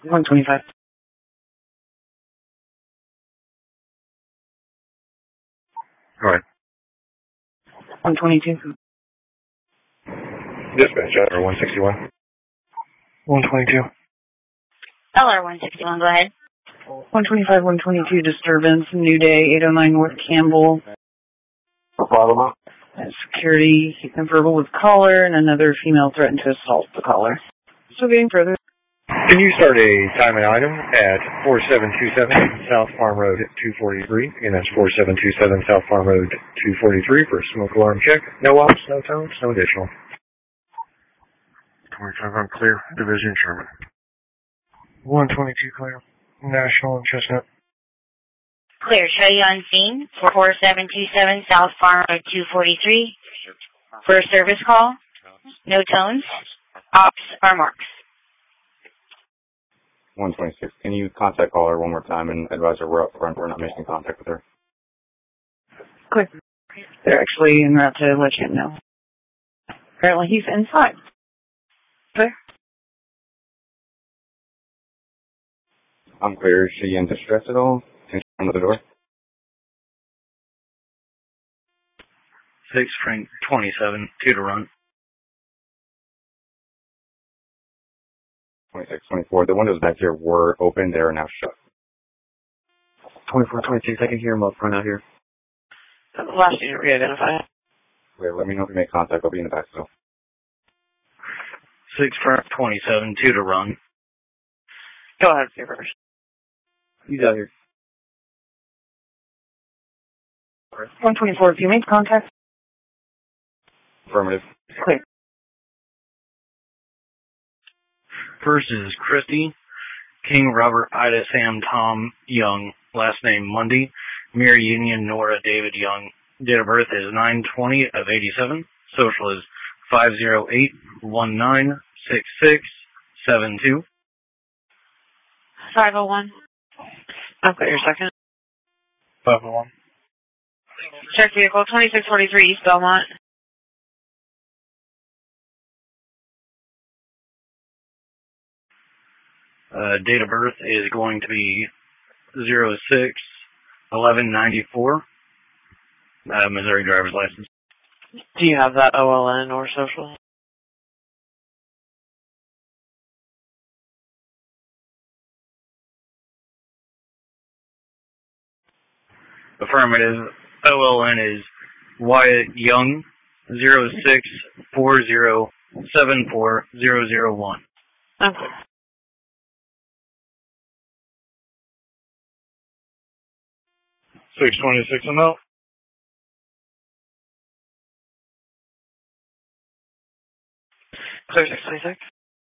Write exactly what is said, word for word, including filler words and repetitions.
one twenty-five. All right. one twenty-two. Dispatch, L R one sixty-one. one twenty-two. L R one sixty-one, go ahead. one twenty-five, one twenty-two, disturbance, New Day, eight oh nine North Campbell. No problem. Security, verbal with caller, and another female threatened to assault the caller. So getting further. Can you start a time and item at four seven two seven South Farm Road two forty-three? Again, that's four seven two seven South Farm Road two forty-three for a smoke alarm check. No ops, no tones, no additional. twenty-five on clear, Division Sherman. one twenty-two clear, National and Chestnut. Clear, show you on scene for four seven two seven South Farm Road two forty-three. For a service call, no tones, ops or marks. one twenty-six. Can you contact caller one more time and advise her we're up front? We're not making contact with her. Quick. They're actually en route to let you know. Apparently he's inside. Clear? I'm clear. Is she in distress at all? Can she come to the door? six Frank twenty-seven, two to run. twenty-six, twenty-four. The windows back here were open. They are now shut. twenty-four, twenty-six. I can hear him up front out here. Last unit re-identified. Wait, let me know if you make contact. I'll be in the back still. six Frank twenty-seven, two to run. Go ahead, you first. He's out here. one twenty-four, if you make contact. Affirmative. Clear. First is Christy, King Robert Ida Sam Tom Young, last name Mundy, Mirror Union Nora David Young. Date of birth is nine twenty of eighty-seven. Social is five zero eight one nine six six seven two. five oh one. I've got your second. five oh one. Check vehicle twenty-six forty-three East Belmont. Uh, date of birth is going to be zero six eleven ninety-four. Uh, Missouri driver's license. Do you have that O L N or social? Affirmative. O L N is Wyatt Young, zero six four zero seven four zero zero one. Okay. six twenty-six and out. Clear six twenty-six.